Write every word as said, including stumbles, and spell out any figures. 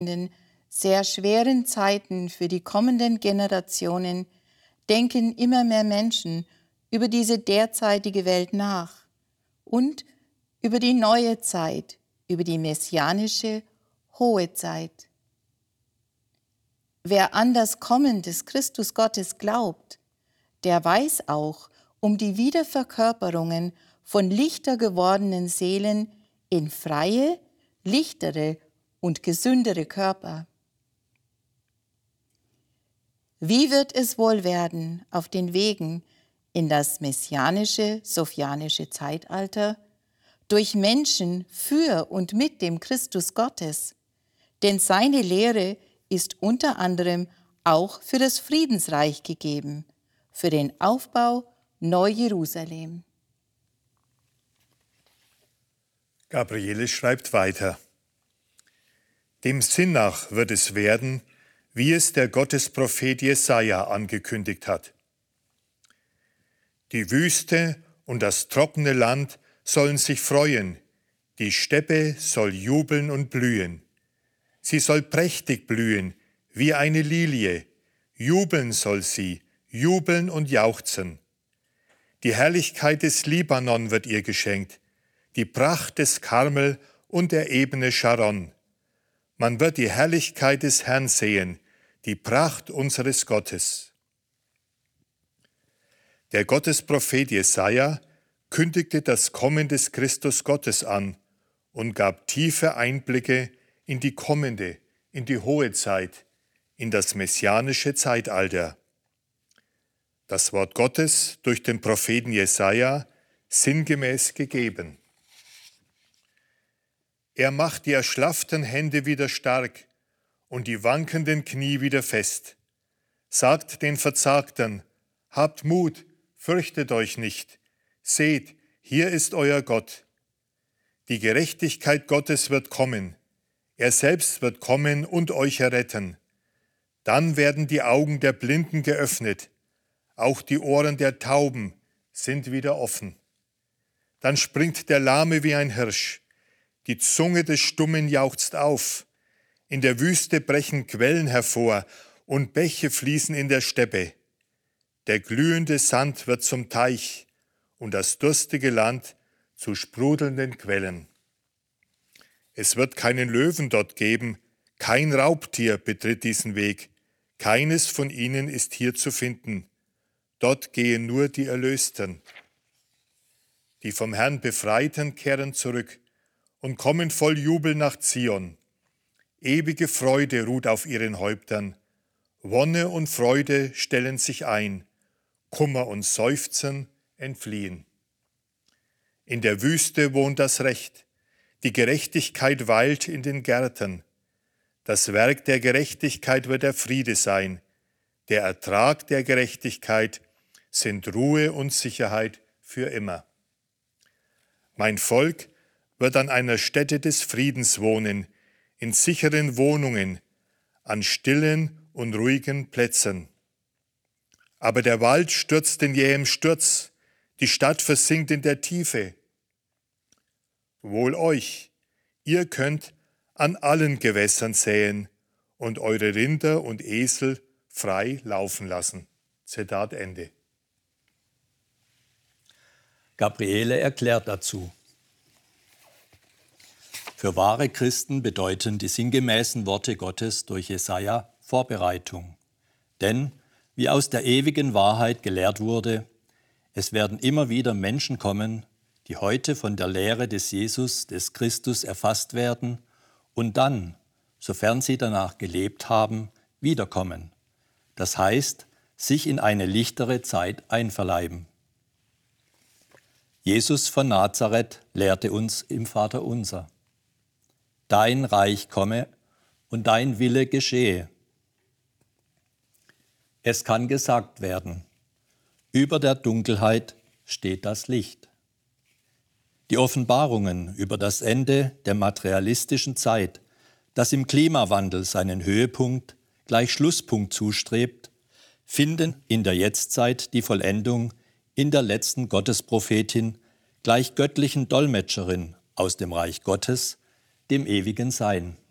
sehr schweren Zeiten für die kommenden Generationen denken immer mehr Menschen über diese derzeitige Welt nach und über die neue Zeit, über die messianische hohe Zeit. Wer an das Kommen des Christus Gottes glaubt, der weiß auch um die Wiederverkörperungen von lichter gewordenen Seelen in freie, lichtere und gesündere Körper. Wie wird es wohl werden auf den Wegen in das messianische, sophianische Zeitalter durch Menschen für und mit dem Christus Gottes? Denn seine Lehre ist unter anderem auch für das Friedensreich gegeben, für den Aufbau Neu-Jerusalem. Gabriele schreibt weiter. Dem Sinn nach wird es werden, wie es der Gottesprophet Jesaja angekündigt hat. Die Wüste und das trockene Land sollen sich freuen, die Steppe soll jubeln und blühen. Sie soll prächtig blühen, wie eine Lilie, jubeln soll sie, jubeln und jauchzen. Die Herrlichkeit des Libanon wird ihr geschenkt, die Pracht des Karmel und der Ebene Scharon. Man wird die Herrlichkeit des Herrn sehen, die Pracht unseres Gottes. Der Gottesprophet Jesaja kündigte das Kommen des Christus Gottes an und gab tiefe Einblicke in die kommende, in die hohe Zeit, in das messianische Zeitalter. Das Wort Gottes durch den Propheten Jesaja sinngemäß gegeben. Er macht die erschlafften Hände wieder stark und die wankenden Knie wieder fest. Sagt den Verzagten, habt Mut, fürchtet euch nicht. Seht, hier ist euer Gott. Die Gerechtigkeit Gottes wird kommen. Er selbst wird kommen und euch erretten. Dann werden die Augen der Blinden geöffnet. Auch die Ohren der Tauben sind wieder offen. Dann springt der Lahme wie ein Hirsch. Die Zunge des Stummen jauchzt auf. In der Wüste brechen Quellen hervor und Bäche fließen in der Steppe. Der glühende Sand wird zum Teich und das durstige Land zu sprudelnden Quellen. Es wird keinen Löwen dort geben, kein Raubtier betritt diesen Weg, keines von ihnen ist hier zu finden. Dort gehen nur die Erlösten. Die vom Herrn Befreiten kehren zurück und kommen voll Jubel nach Zion. Ewige Freude ruht auf ihren Häuptern. Wonne und Freude stellen sich ein. Kummer und Seufzen entfliehen. In der Wüste wohnt das Recht. Die Gerechtigkeit weilt in den Gärten. Das Werk der Gerechtigkeit wird der Friede sein. Der Ertrag der Gerechtigkeit sind Ruhe und Sicherheit für immer. Mein Volk wird an einer Stätte des Friedens wohnen, in sicheren Wohnungen, an stillen und ruhigen Plätzen. Aber der Wald stürzt in jähem Sturz, die Stadt versinkt in der Tiefe. Wohl euch, ihr könnt an allen Gewässern säen und eure Rinder und Esel frei laufen lassen. Zitat Ende. Gabriele erklärt dazu. Für wahre Christen bedeuten die sinngemäßen Worte Gottes durch Jesaja Vorbereitung. Denn, wie aus der ewigen Wahrheit gelehrt wurde, es werden immer wieder Menschen kommen, die heute von der Lehre des Jesus, des Christus erfasst werden und dann, sofern sie danach gelebt haben, wiederkommen. Das heißt, sich in eine lichtere Zeit einverleiben. Jesus von Nazareth lehrte uns im Vaterunser: Dein Reich komme und dein Wille geschehe. Es kann gesagt werden: Über der Dunkelheit steht das Licht. Die Offenbarungen über das Ende der materialistischen Zeit, das im Klimawandel seinen Höhepunkt gleich Schlusspunkt zustrebt, finden in der Jetztzeit die Vollendung in der letzten Gottesprophetin, gleich göttlichen Dolmetscherin aus dem Reich Gottes, dem ewigen Sein.